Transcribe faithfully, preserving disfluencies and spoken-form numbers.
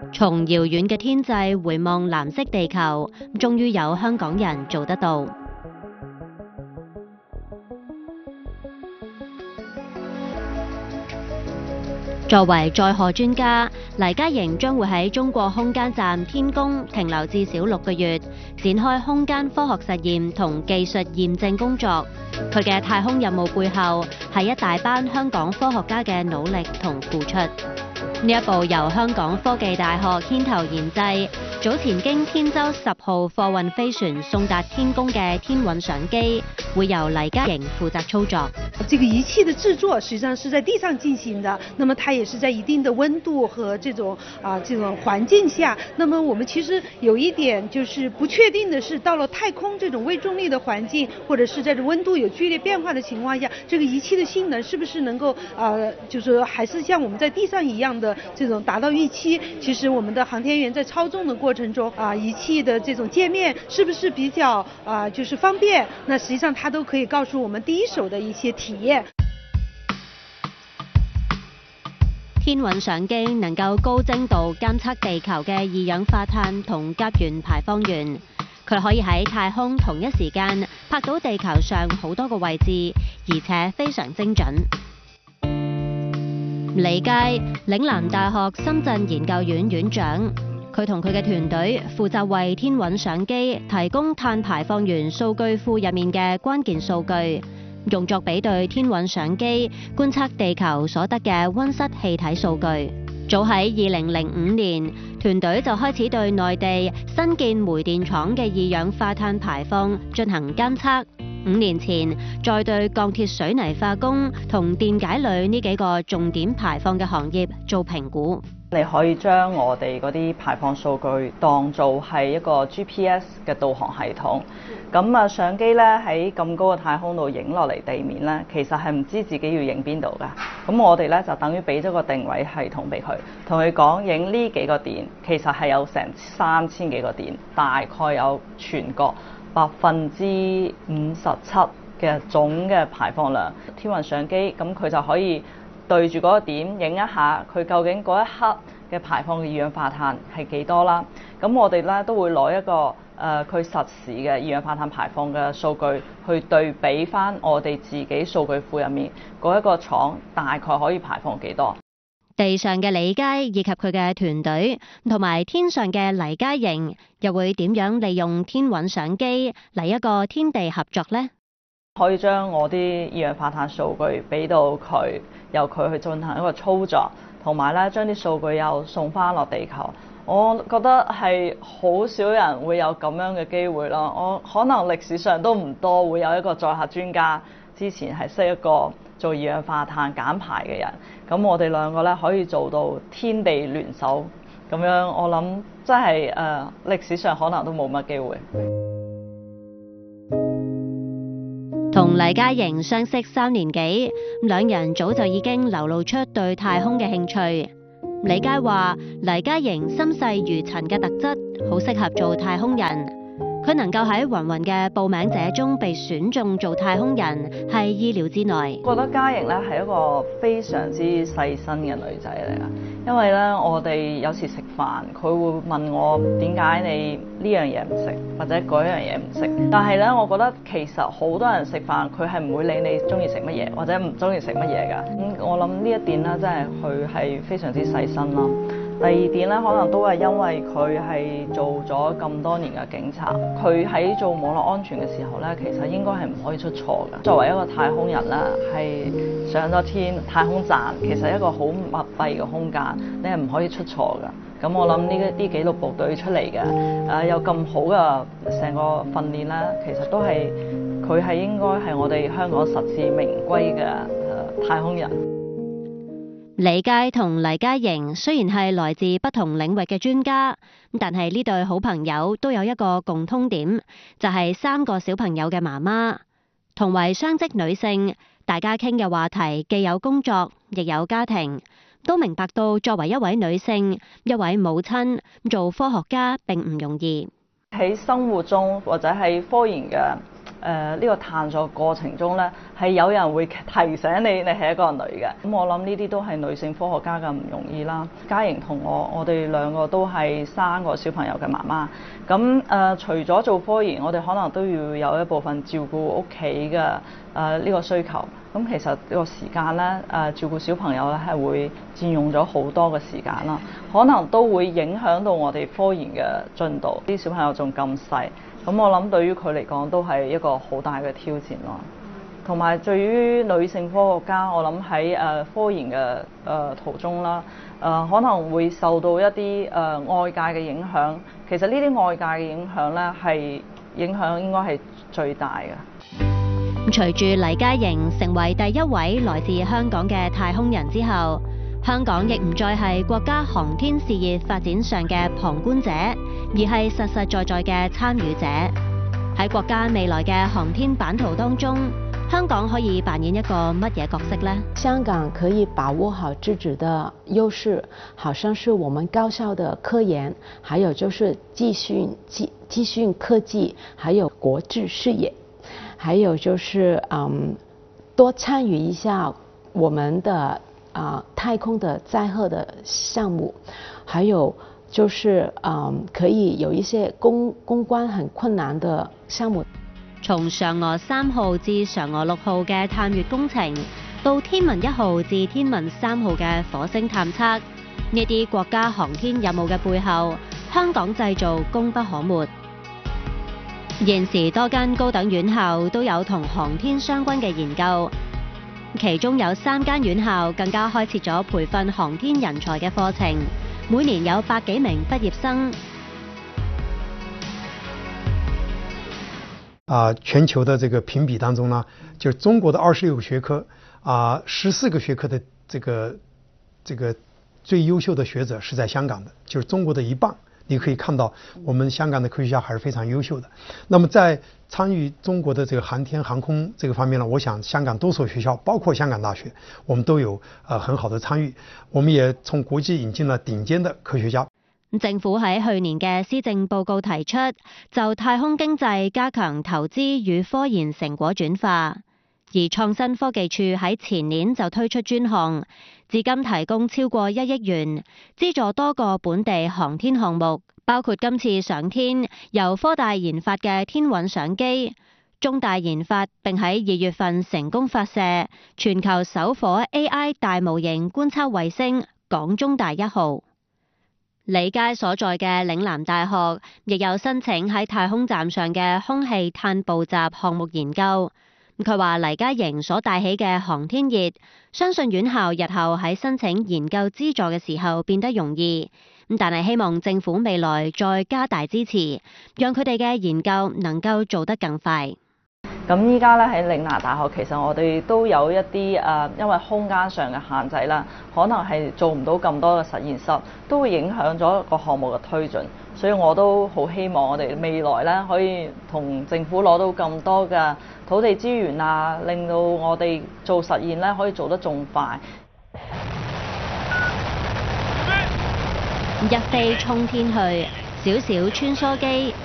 從遙遠嘅天際回望藍色地球，終於有香港人做得到。作為載荷專家，黎嘉瑩將會喺中國空間站天宮停留至少六個月，展開空間科學實驗同技術驗證工作。佢嘅太空任務背後係一大班香港科學家嘅努力同付出。呢一部由香港科技大學牽頭研製，早前經天舟十號貨運飛船送達天宮嘅天韻相機，會由黎嘉瑩負責操作。 這個儀器的製作實際上是在地上進行的，那麼它也是在一定的溫度和這種啊這種環境下。那麼我們其實有一點就是不確定的是，到了太空這種微重力的環境，或者是在這溫度有劇烈變化的情況下，這個儀器的性能是不是能夠啊，就是還是像我們在地上一樣的這種達到預期？其實我們的航天員在操縱的過程中啊，儀器的這種界面是不是比較啊就是方便？那實際上它都可以告訴我們第一手的一些體驗。 天韻相機能夠高精度監測地球嘅二氧化碳同甲烷排放源，佢可以喺太空同一時間拍到地球上好多個位置，而且非常精準。李佳，嶺南大學深圳研究院院長，佢同佢嘅團隊負責為天韻相機提供碳排放源數據庫入面嘅關鍵數據，用作比對天韻相機觀測地球所得嘅溫室氣體數據。早喺二零零五年，團隊就開始對內地新建煤電廠嘅二氧化碳排放進行監測。五年前，再對鋼鐵水泥化工同電解鋁呢幾個重點排放嘅行業做評估。 你可以將我哋嗰啲排放數據當做係一個 G P S 嘅導航系統。咁啊，相機咧喺咁高嘅太空度影落嚟地面咧，其實係唔知自己要影邊度㗎。咁我哋咧就等於俾咗個定位系統俾佢，同佢講影呢幾個點，其實係有成三千幾個點，大概有全國百分之五十七嘅總嘅排放量。天韻相機咁佢就可以對住嗰個點影一下，佢究竟嗰一刻嘅排放嘅二氧化碳係幾多啦？咁我哋咧都會攞一個誒佢、呃、實時嘅二氧化碳排放嘅數據去對比翻我哋自己數據庫入面嗰一個廠大概可以排放幾多。 地上嘅李佳以及佢嘅團隊，同埋天上嘅黎嘉瑩，又會點樣利用天韻相機嚟一個天地合作呢？ 可以將我啲二氧化碳數據俾到佢，由佢去進行一個操作，同埋咧將啲數據又送翻落地球。我覺得係好少人會有咁樣嘅機會咯。我可能歷史上都唔多會有一個載客專家之前係識一個做二氧化碳減排嘅人。咁我哋兩個咧可以做到天地聯手，咁樣我諗真係誒歷史上可能都冇乜機會。 同黎嘉瑩相識三年幾，兩人早就已經流露出對太空嘅興趣。李佳話：黎嘉瑩心細如塵嘅特質，好適合做太空人。佢能夠喺芸芸嘅報名者中被選中做太空人，係意料之內。 覺得嘉瑩咧係一個非常之細心嘅女仔嚟㗎，因為咧我哋有時食飯，佢會問我點解你呢樣嘢唔食，或者嗰樣嘢唔食。但係咧，我覺得其實好多人食飯，佢係唔會理你中意食乜嘢，或者唔中意食乜嘢㗎。咁我諗呢一點咧，真係佢係非常之細心啦。第二點咧，可能都係因為佢係做咗咁多年嘅警察，佢喺做網絡安全嘅時候咧，其實應該係唔可以出錯嘅。作為一個太空人啦，係上咗天太空站，其實一個好密閉嘅空間，你係唔可以出錯㗎。咁我諗呢啲啲紀律部隊出嚟嘅，誒、呃、有咁好嘅成個訓練咧，其實都係佢係應該係我哋香港實至名歸嘅誒、呃、太空人。 李佳同黎嘉瑩雖然係來自不同領域嘅專家，但係呢對好朋友都有一個共通點，就係三個小朋友嘅媽媽。同為雙職女性，大家傾嘅話題既有工作，亦有家庭，都明白到作為一位女性、一位母親，做科學家並唔容易。 喺生活中或者喺科研嘅誒呢個探索過程中咧，係有人會提醒你，你係一個女嘅。咁我諗呢啲都係女性科學家嘅唔容易啦。嘉瑩同我，我哋兩個都係三個小朋友嘅媽媽。咁誒、呃，除咗做科研，我哋可能都要有一部分照顧屋企嘅誒呢個需求。咁其實呢個時間咧，誒、呃、照顧小朋友咧係會佔用咗好多嘅時間啦，可能都會影響到我哋科研嘅進度。啲小朋友仲咁細。咁我諗對於佢嚟講都係一個好大嘅挑戰咯，同埋對於女性科學家，我諗喺誒科研嘅誒、呃、途中啦，誒、呃、可能會受到一啲誒、呃、外界嘅影響。其實呢啲外界嘅影響咧，係影響應該係最大嘅。 隨住黎嘉瑩成為第一位來自香港嘅太空人之後，香港亦唔再係國家航天事業發展上嘅旁觀者，而係實實在在嘅參與者。喺國家未來嘅航天版圖當中，香港可以扮演一個乜嘢角色呢？ 香港可以把握好自己的優勢，好像是我們高效的科研，還有就是資訊、資資訊科技，還有國際視野，還有就是嗯，多參與一下我們的啊、呃、太空的載荷的項目，還有就是嗯可以有一些公公關很困難的項目。 從嫦娥三號至嫦娥六號嘅探月工程，到天問一號至天問三號嘅火星探測，呢啲國家航天任務嘅背後，香港製造功不可沒。現時多間高等院校都有同航天相關嘅研究，其中有三間院校更加開設咗培訓航天人才嘅課程，每年有百幾名畢業生。 啊，全球的這個評比當中呢，就中國的二十六個學科啊，十四個學科的這個這個最優秀的學者是在香港的，就是中國的一半。你可以看到，我們香港的科學家還是非常優秀的。那麼在參與中國的這個航天航空這個方面呢，我想香港多所學校，包括香港大學，我們都有呃很好的參與。我們也從國際引進了頂尖的科學家。 政府喺去年嘅施政報告提出，就太空經濟加強投資與科研成果轉化，而創新科技處喺前年就推出專項，至今提供超過一億元，資助多個本地航天項目，包括今次上天由科大研發嘅天韻相機，中大研發並喺二月份成功發射全球首顆 A I 大模型觀測衛星港中大一號。李佳所在嘅嶺南大學亦有申請喺太空站上嘅空氣碳捕集項目研究。佢話黎嘉瑩所帶起嘅航天熱，相信院校日後喺申請研究資助嘅時候變得容易。咁但係希望政府未來再加大支持，讓佢哋嘅研究能夠做得更快。 咁依家咧喺嶺南大學，其實我哋都有一啲誒、呃，因為空間上嘅限制啦，可能係做唔到咁多嘅實驗室，都會影響咗個項目嘅推進。所以我都好希望我哋未來咧可以同政府攞到咁多嘅土地資源啊，令到我哋做實驗咧可以做得仲快。 一飛沖天去，小小穿梭機